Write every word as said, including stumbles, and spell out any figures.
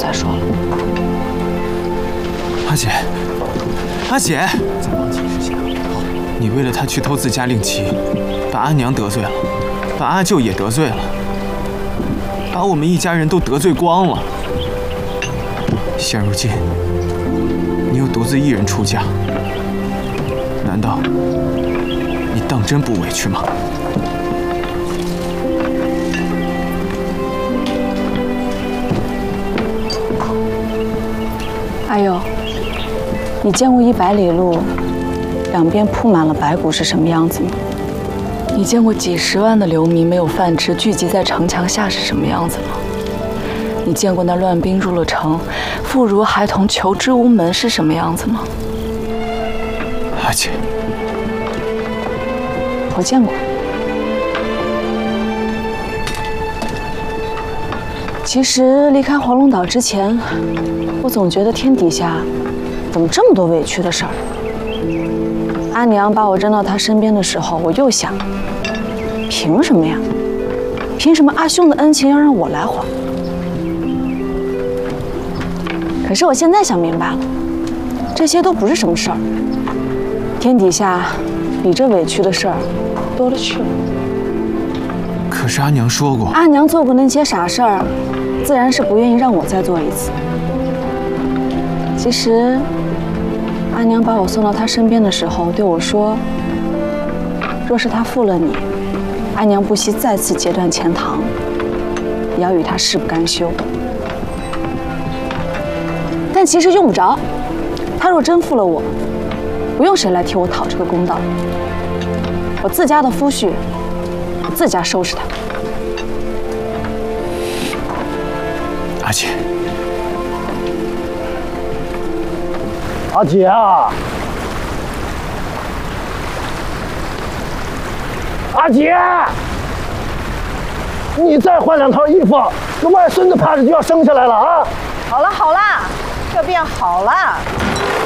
再说了。 阿姐，阿姐，在王启之前，你为了他去偷自家令旗，把阿娘得罪了，把阿舅也得罪了，把我们一家人都得罪光了。现如今，你又独自一人出家，难道你当真不委屈吗？ 阿佑，你见过一百里路两边铺满了白骨是什么样子吗？你见过几十万的流民没有饭吃，聚集在城墙下是什么样子吗？你见过那乱兵入了城，妇孺孩童求之无门是什么样子吗？ 阿姐， 我见过。其实离开黄龙岛之前，我总觉得天底下怎么这么多委屈的事儿。阿娘把我扔到她身边的时候，我又想，凭什么呀？凭什么阿兄的恩情要让我来还？可是我现在想明白了，这些都不是什么事儿。天底下比这委屈的事儿多了去了。 可是阿娘说过， 阿娘做过那些傻事儿，自然是不愿意让我再做一次。其实，阿娘把我送到她身边的时候对我说：“若是她负了你，阿娘不惜再次截断钱塘，也要与她誓不甘休。”但其实用不着，她若真负了我，不用谁来替我讨这个公道，我自家的夫婿，我自家收拾他。 阿姐。 阿姐啊，阿姐，你再换两套衣服，这外孙子怕是就要生下来了啊！ 好了好了，这便好了。